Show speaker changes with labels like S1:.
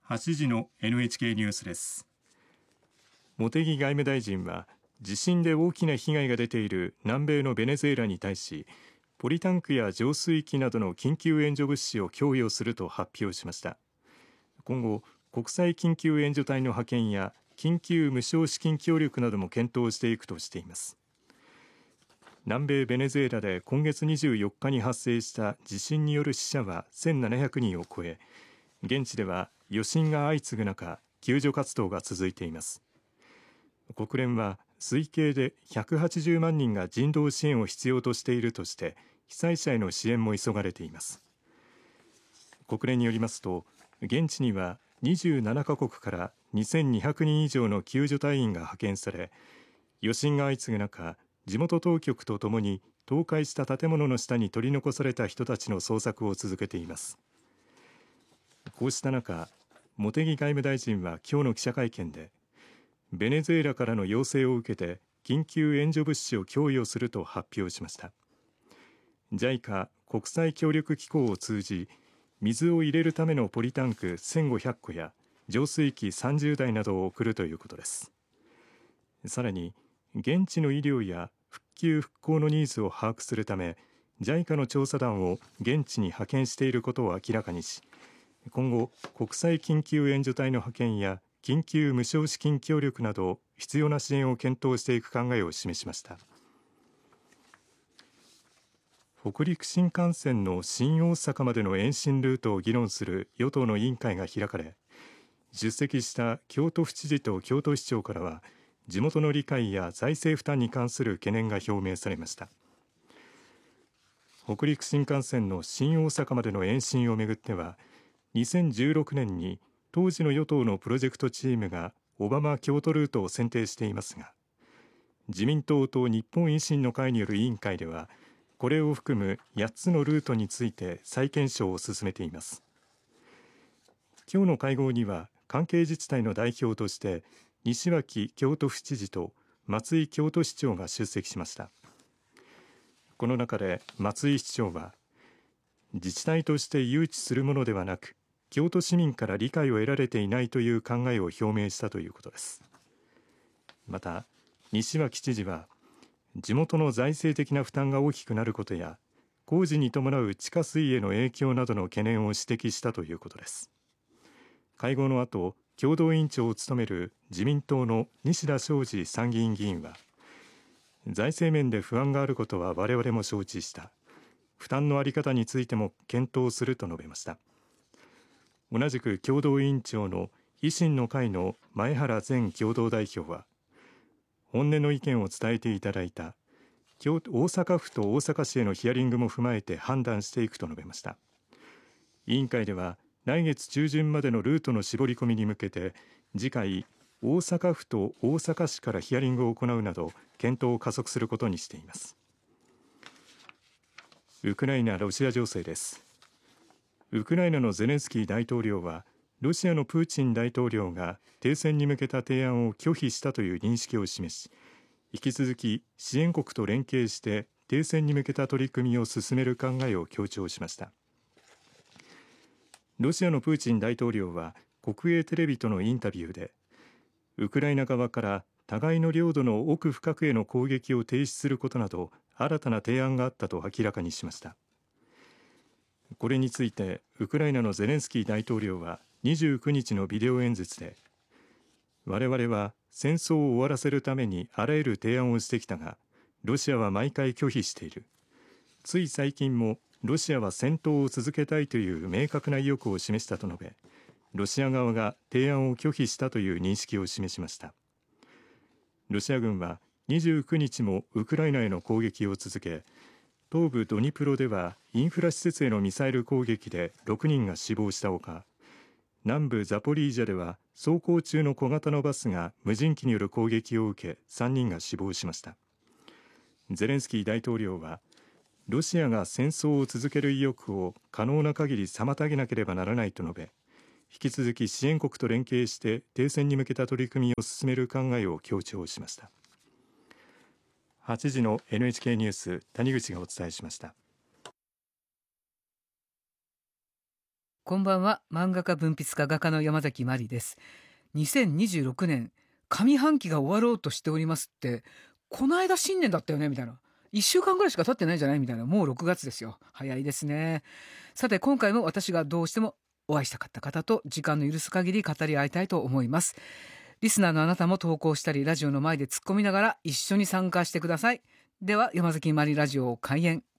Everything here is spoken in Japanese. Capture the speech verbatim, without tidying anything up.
S1: はちじの エヌエイチケー ニュースです。
S2: 茂木外務大臣は地震で大きな被害が出ている南米のベネズエラに対しポリタンクや浄水器などの緊急援助物資を供与すると発表しました。今後国際緊急援助隊の派遣や緊急無償資金協力なども検討していくとしています。南米ベネズエラで今月にじゅうよっかに発生した地震による死者はせんななひゃくにんを超え、現地では余震が相次ぐ中、救助活動が続いています。国連は推計でひゃくはちじゅうまんにんが人道支援を必要としているとして被災者への支援も急がれています。国連によりますと、現地にはにじゅうななかこくからにせんにひゃくにん以上の救助隊員が派遣され、余震が相次ぐ中、地元当局とともに倒壊した建物の下に取り残された人たちの捜索を続けています。こうした中、茂木外務大臣は今日の記者会見でベネズエラからの要請を受けて緊急援助物資を供与すると発表しました。 ジャイカ 国際協力機構を通じ水を入れるためのポリタンクせんごひゃっこや浄水器さんじゅうだいなどを送るということです。さらに現地の医療や復旧復興のニーズを把握するため ジャイカ の調査団を現地に派遣していることを明らかにし、今後国際緊急援助隊の派遣や緊急無償資金協力など必要な支援を検討していく考えを示しました。北陸新幹線の新大阪までの延伸ルートを議論する与党の委員会が開かれ、出席した京都府知事と京都市長からは地元の理解や財政負担に関する懸念が表明されました。北陸新幹線の新大阪までの延伸をめぐってはにせんじゅうろくねんに当時の与党のプロジェクトチームが小浜京都ルートを選定していますが、自民党と日本維新の会による委員会ではこれを含むやっつのルートについて再検証を進めています。今日の会合には関係自治体の代表として西脇京都府知事と松井京都市長が出席しました。この中で松井市長は自治体として誘致するものではなく京都市民から理解を得られていないという考えを表明したということです。また西脇知事は地元の財政的な負担が大きくなることや工事に伴う地下水への影響などの懸念を指摘したということです。会合の後、共同委員長を務める自民党の西田昌司参議院議員は財政面で不安があることは我々も承知した、負担の在り方についても検討すると述べました。同じく共同委員長の維新の会の前原前共同代表は本音の意見を伝えていただいた、大阪府と大阪市へのヒアリングも踏まえて判断していくと述べました。委員会では来月中旬までのルートの絞り込みに向けて次回大阪府と大阪市からヒアリングを行うなど検討を加速することにしています。ウクライナ・ロシア情勢です。ウクライナのゼレンスキー大統領はロシアのプーチン大統領が停戦に向けた提案を拒否したという認識を示し、引き続き支援国と連携して停戦に向けた取り組みを進める考えを強調しました。ロシアのプーチン大統領は国営テレビとのインタビューでウクライナ側から互いの領土の奥深くへの攻撃を停止することなど新たな提案があったと明らかにしました。これについてウクライナのゼレンスキー大統領はにじゅうくにちのビデオ演説で、我々は戦争を終わらせるためにあらゆる提案をしてきたがロシアは毎回拒否している。つい最近もロシアは戦闘を続けたいという明確な意欲を示したと述べ、ロシア側が提案を拒否したという認識を示しました。ロシア軍はにじゅうくにちもウクライナへの攻撃を続け、東部ドニプロではインフラ施設へのミサイル攻撃でろくにんが死亡したほか、南部ザポリージャでは走行中の小型のバスが無人機による攻撃を受けさんにんが死亡しました。ゼレンスキー大統領はロシアが戦争を続ける意欲を可能な限り妨げなければならないと述べ、引き続き支援国と連携して停戦に向けた取り組みを進める考えを強調しました。はちじの エヌエイチケー ニュース、谷口がお伝えしました。
S3: こんばんは。漫画家文筆家画家の山崎まりです。にせんにじゅうろくねん上半期が終わろうとしておりますって、この間新年だったよねみたいな、いっしゅうかんぐらいしか経ってないんじゃないみたいな、もうろくがつですよ。早いですね。さて今回も私がどうしてもお会いしたかった方と時間の許す限り語り合いたいと思います。リスナーのあなたも投稿したりラジオの前で突っ込みながら一緒に参加してください。では山崎まりラジオ開演。